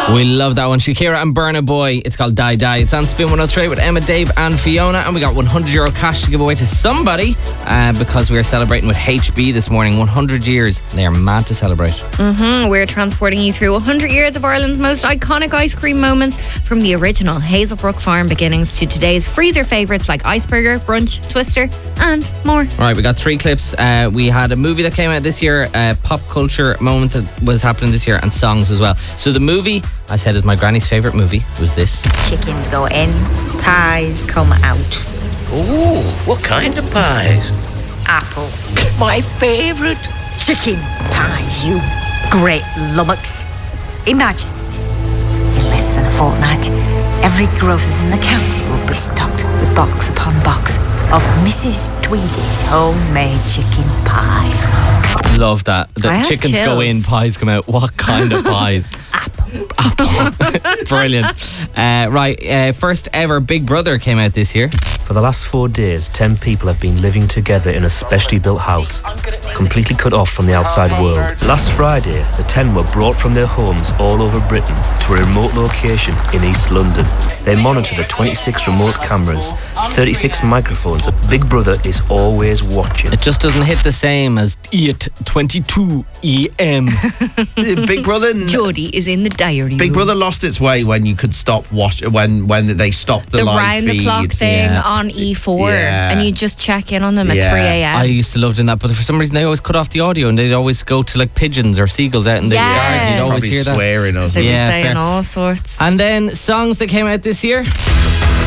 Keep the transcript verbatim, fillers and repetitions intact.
We love that one. Shakira and Burna Boy. It's called Die Die. It's on Spin one oh three with Emma, Dave and Fiona. And we got one hundred euro cash to give away to somebody uh, because we are celebrating with H B this morning. one hundred years. They are mad to celebrate. Mm-hmm. We're transporting you through one hundred years of Ireland's most iconic ice cream moments, from the original Hazelbrook Farm beginnings to today's freezer favourites like Iceberger, Brunch, Twister and more. All right, we got three clips. Uh, we had a movie that came out this year, a pop culture moment that was happening this year, and songs as well. So the movie, I said, is my granny's favourite movie, was this. Chickens go in, pies come out. Ooh, what kind of pies? Apple. My favourite. Chicken pies, you great lummox. Imagine it. In less than a fortnight, every grocer's in the county will be stocked with box upon box of Missus Tweedy's homemade chicken pies. Love that. The I have chickens chills. go in, pies come out. What kind of pies? Apple. Apple. Brilliant. Uh, right, uh, first ever Big Brother came out this year. For the last four days, ten people have been living together in a specially built house, completely cut off from the outside world. Last Friday, the ten were brought from their homes all over Britain to a remote location in East London. They monitor the twenty-six remote cameras, thirty-six microphones. Big Brother is always watching. It just doesn't hit the same as E at twenty-two E M. Big Brother. Jodie is in the diary Big room. Brother lost its way when you could stop watch when when they stopped the, the live round the feed. clock thing Yeah. on E four, Yeah. and you just check in on them Yeah. at three a.m. I used to love doing that, but for some reason they always cut off the audio and they'd always go to like pigeons or seagulls out in the Yeah. garden. You'd always Probably hear that. swearing us. They'd be Yeah, saying fair. all sorts. And then songs that came out this year.